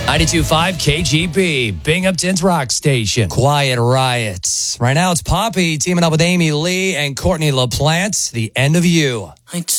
92.5 KGB, Binghamton's rock station. Quiet Riots. Right now it's Poppy teaming up with Amy Lee and Courtney LaPlante. The End of You.